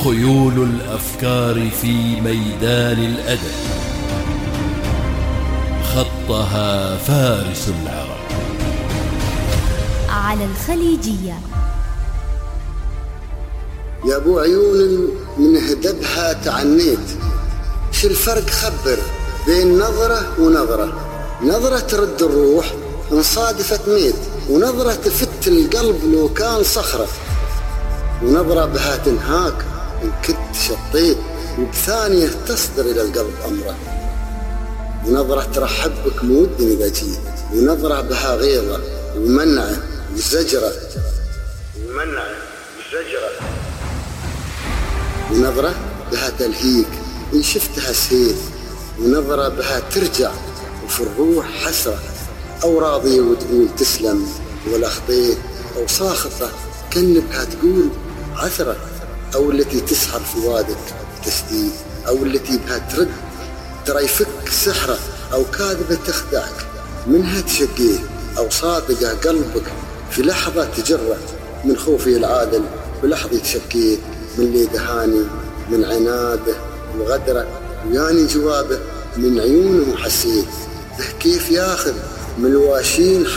خيول الأفكار في ميدان الأدب خطها فارس العرب. على الخليجية. يا ابو عيون من هدبها تعنيت، شو الفرق خبر بين نظرة ونظرة؟ نظرة ترد الروح ان صادفت ميت، ونظرة تفت القلب لو كان صخرة، ونظرة بها تنهاك ان كنت شطيت، وبثانية تصدر الى القلب امره، ونظرة ترحب بك مود اذا جيت، ونظرة بها غيظة ومنعه وزجرة، ونظرة بها تلهيك إن شفتها سيف، ونظرة بها ترجع وفي الروح حسرة، أو راضية وتقول تسلم ولا خطيت، أو ساخطة كأن بها تقول عثرة، أو التي تسحر في وادك تسديد، أو التي بها ترد ترى يفك سحرة، أو كاذبة تخدعك منها تشقيه، أو صادقة قلبك في لحظة تجره، من خوفي العادل بلحظة تشكيه، من اللي دهاني من عناده وغدره، وياني جوابه من عيونه حسيت، كيف ياخذ من الواشين